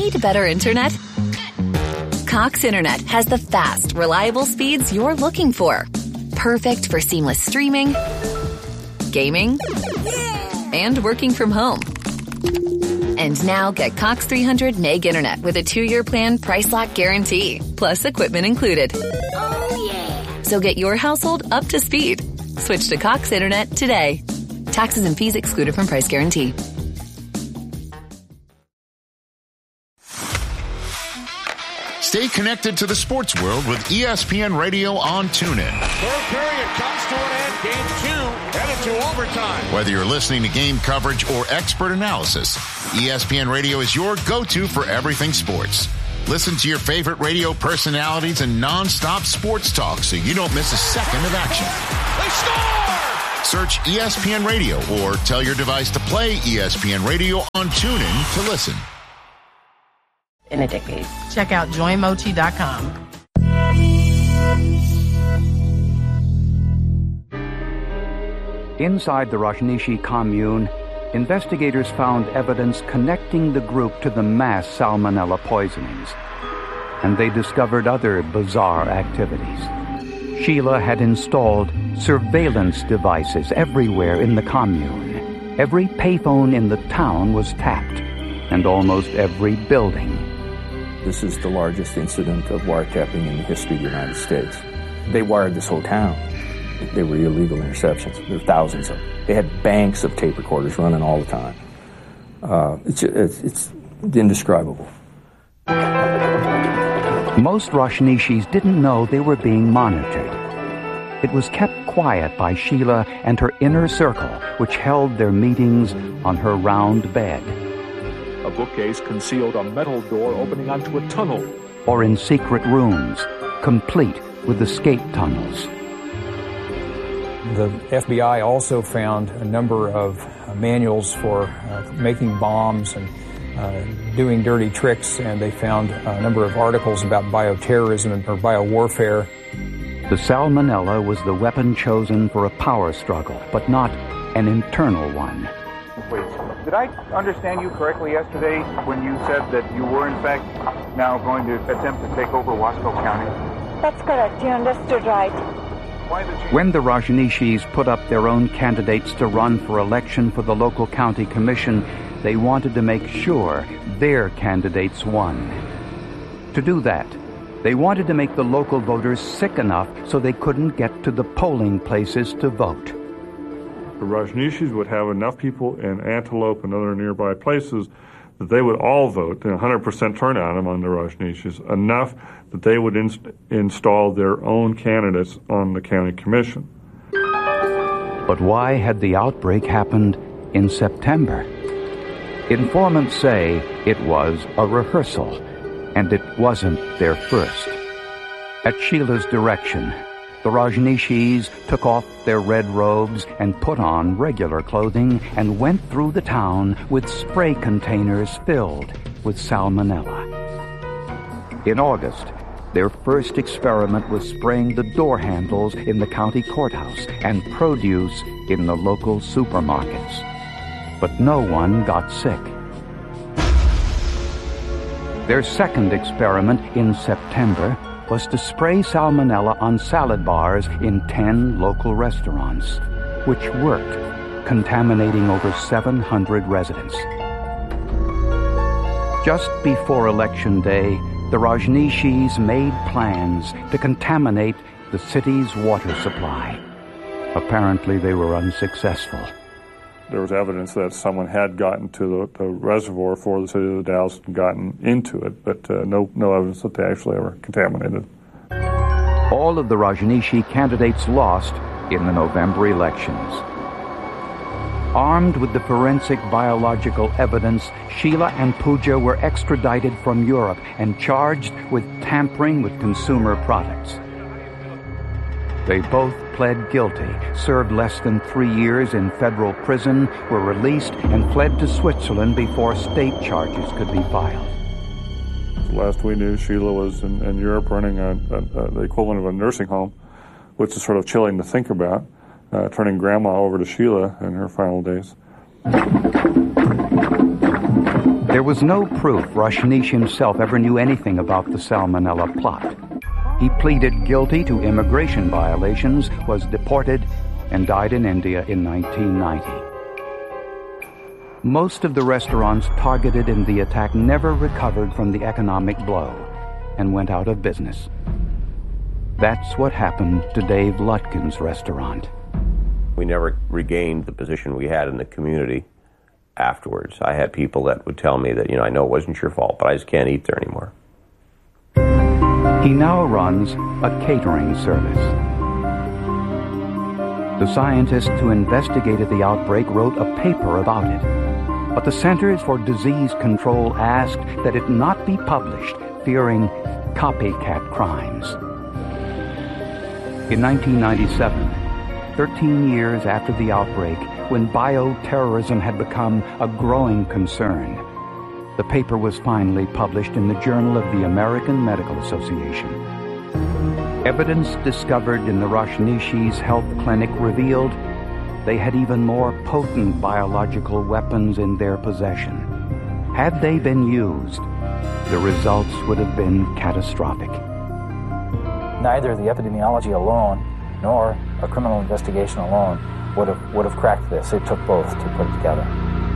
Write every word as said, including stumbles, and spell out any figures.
Need better internet? Cox Internet has the fast, reliable speeds you're looking for. Perfect for seamless streaming, gaming, and working from home. And now get Cox three hundred meg internet with a two-year plan price lock guarantee, plus equipment included. Oh, yeah. So get your household up to speed. Switch to Cox Internet today. Taxes and fees excluded from price guarantee. Stay connected to the sports world with E S P N Radio on TuneIn. Third period comes to an end. Game two headed to overtime. Whether you're listening to game coverage or expert analysis, E S P N Radio is your go-to for everything sports. Listen to your favorite radio personalities and non-stop sports talk so you don't miss a second of action. They score! Search E S P N Radio or tell your device to play E S P N Radio on TuneIn to listen. In a decade. Check out join mochi dot com. Inside the Rajneeshi commune, investigators found evidence connecting the group to the mass salmonella poisonings. And they discovered other bizarre activities. Sheila had installed surveillance devices everywhere in the commune. Every payphone in the town was tapped, and almost every building. This is the largest incident of wiretapping in the history of the United States. They wired this whole town. They were illegal interceptions. There were thousands of them. They had banks of tape recorders running all the time. Uh, it's, it's, it's indescribable. Most Rajneeshis didn't know they were being monitored. It was kept quiet by Sheila and her inner circle, which held their meetings on her round bed. A bookcase concealed a metal door opening onto a tunnel. Or in secret rooms, complete with escape tunnels. The F B I also found a number of uh, manuals for uh, making bombs and uh, doing dirty tricks, and they found a number of articles about bioterrorism or biowarfare. The salmonella was the weapon chosen for a power struggle, but not an internal one. Wait, did I understand you correctly yesterday when you said that you were, in fact, now going to attempt to take over Wasco County? That's correct. You understood right. Why the change? When the Rajneeshis put up their own candidates to run for election for the local county commission, they wanted to make sure their candidates won. To do that, they wanted to make the local voters sick enough so they couldn't get to the polling places to vote. The Rajneeshis would have enough people in Antelope and other nearby places that they would all vote, one hundred percent turnout among the Rajneeshis, enough that they would inst- install their own candidates on the county commission. But why had the outbreak happened in September? Informants say it was a rehearsal, and it wasn't their first. At Sheila's direction, the Rajneeshis took off their red robes and put on regular clothing and went through the town with spray containers filled with salmonella. In August, their first experiment was spraying the door handles in the county courthouse and produce in the local supermarkets. But no one got sick. Their second experiment in September was to spray salmonella on salad bars in ten local restaurants, which worked, contaminating over seven hundred residents. Just before Election Day, the Rajneeshis made plans to contaminate the city's water supply. Apparently, they were unsuccessful. There was evidence that someone had gotten to the, the reservoir for the city of the Dalles and gotten into it, but uh, no, no evidence that they actually ever contaminated. All of the Rajneeshi candidates lost in the November elections. Armed with the forensic biological evidence, Sheila and Pooja were extradited from Europe and charged with tampering with consumer products. They both pled guilty, served less than three years in federal prison, were released, and fled to Switzerland before state charges could be filed. Last we knew, Sheila was in, in Europe running a, a, a, the equivalent of a nursing home, which is sort of chilling to think about, uh, turning Grandma over to Sheila in her final days. There was no proof Rajneesh himself ever knew anything about the Salmonella plot. He pleaded guilty to immigration violations, was deported, and died in India in nineteen ninety. Most of the restaurants targeted in the attack never recovered from the economic blow and went out of business. That's what happened to Dave Lutkin's restaurant. We never regained the position we had in the community afterwards. I had people that would tell me that, you know, I know it wasn't your fault, but I just can't eat there anymore. He now runs a catering service. The scientists who investigated the outbreak wrote a paper about it, but the Centers for Disease Control asked that it not be published, fearing copycat crimes. In nineteen ninety-seven, thirteen years after the outbreak, when bioterrorism had become a growing concern, the paper was finally published in the Journal of the American Medical Association. Evidence discovered in the Rajneeshis' health clinic revealed they had even more potent biological weapons in their possession. Had they been used, the results would have been catastrophic. Neither the epidemiology alone nor a criminal investigation alone would have would have cracked this. It took both to put it together.